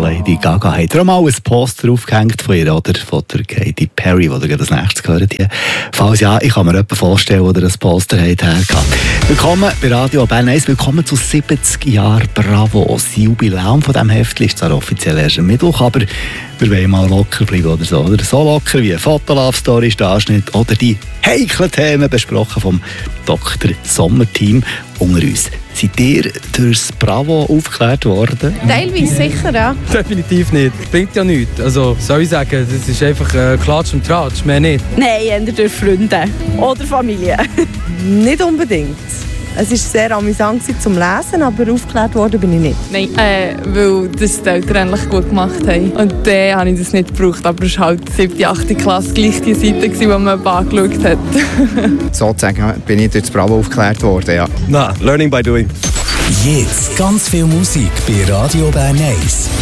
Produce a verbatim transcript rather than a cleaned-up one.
Lady Gaga. Habt ihr auch mal ein Poster aufgehängt von ihr oder von der Katy Perry, die ihr das nächstes gehört habt? Falls ja, ich kann mir jemanden vorstellen, wo ihr ein Poster habt hergehabt. Willkommen bei Radio Bern eins, willkommen zu siebzig Jahren Bravo. Das Jubiläum von diesem Heft ist zwar offiziell erst am Mittwoch, aber wir wollen mal locker bleiben oder so. Oder so locker wie Fotolove-Story, Anschnitt oder die heiklen Themen besprochen vom Doktor Sommer-Team unter uns. Seid ihr durchs Bravo aufgeklärt worden? Teilweise sicher, ja. Definitiv nicht. Bringt ja nichts. Also, soll ich sagen, das ist einfach äh, Klatsch und Tratsch, mehr nicht. Nein, eher durch Freunde oder Familie. Nicht unbedingt. Es war sehr amüsant zum Lesen, aber aufgeklärt worden bin ich nicht. Nein, äh, weil das die Eltern eigentlich gut gemacht haben. Und dann äh, habe ich das nicht gebraucht, aber es war halt siebte, achte Klasse gleich die Seite, die man angeschaut hat. Sozusagen bin ich durch das Bravo aufgeklärt worden, ja. Nein, learning by doing. Jetzt ganz viel Musik bei Radio Bern eins.